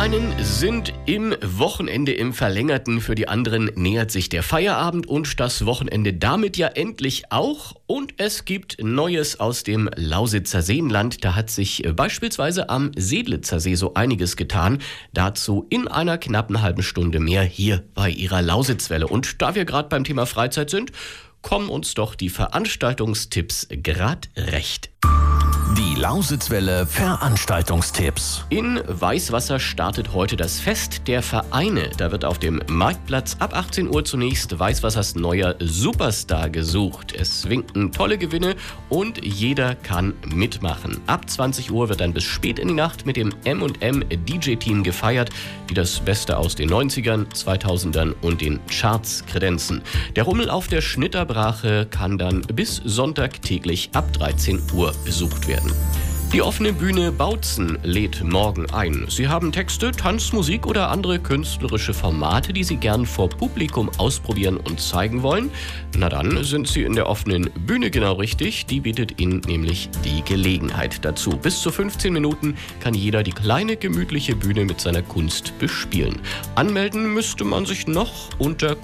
einen sind im Wochenende im Verlängerten, für die anderen nähert sich der Feierabend und das Wochenende damit ja endlich auch. Und es gibt Neues aus dem Lausitzer Seenland. Da hat sich beispielsweise am Sedlitzer See so einiges getan. Dazu in einer knappen halben Stunde mehr hier bei Ihrer Lausitzwelle. Und da wir gerade beim Thema Freizeit sind, kommen uns doch die Veranstaltungstipps grad recht. Die Lausitzwelle Veranstaltungstipps. In Weißwasser startet heute das Fest der Vereine. Da wird auf dem Marktplatz ab 18 Uhr zunächst Weißwassers neuer Superstar gesucht. Es winken tolle Gewinne und jeder kann mitmachen. Ab 20 Uhr wird dann bis spät in die Nacht mit dem M&M DJ-Team gefeiert, die das Beste aus den 90ern, 2000ern und den Charts kredenzen. Der Rummel auf der Schnitterbrache kann dann bis Sonntag täglich ab 13 Uhr besucht werden. Die offene Bühne Bautzen lädt morgen ein. Sie haben Texte, Tanz, Musik oder andere künstlerische Formate, die Sie gern vor Publikum ausprobieren und zeigen wollen? Na dann sind Sie in der offenen Bühne genau richtig. Die bietet Ihnen nämlich die Gelegenheit dazu. Bis zu 15 Minuten kann jeder die kleine, gemütliche Bühne mit seiner Kunst bespielen. Anmelden müsste man sich noch unter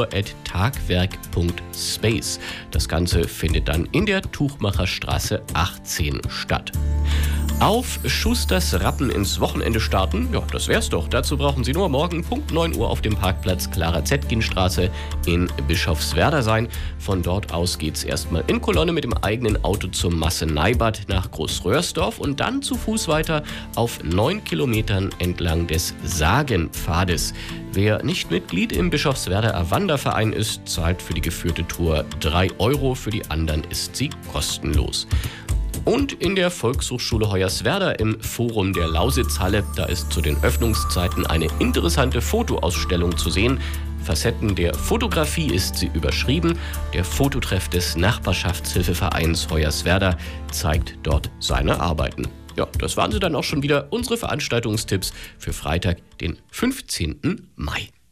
kultur@tagwerk.space. Das Ganze findet dann in der Tuchmacherstraße 18 statt. Auf Schusters Rappen ins Wochenende starten? Ja, das wär's doch. Dazu brauchen Sie nur morgen Punkt 9 Uhr auf dem Parkplatz Clara-Zetkin-Straße in Bischofswerda sein. Von dort aus geht's erstmal in Kolonne mit dem eigenen Auto zum Masseneibad nach Großröhrsdorf und dann zu Fuß weiter auf 9 Kilometern entlang des Sagenpfades. Wer nicht Mitglied im Bischofswerder Wanderverein ist, zahlt für die geführte Tour 3 Euro. Für die anderen ist sie kostenlos. Und in der Volkshochschule Hoyerswerda im Forum der Lausitzhalle, da ist zu den Öffnungszeiten eine interessante Fotoausstellung zu sehen. Facetten der Fotografie ist sie überschrieben. Der Fototreff des Nachbarschaftshilfevereins Hoyerswerda zeigt dort seine Arbeiten. Ja, das waren sie dann auch schon wieder, unsere Veranstaltungstipps für Freitag, den 15. Mai.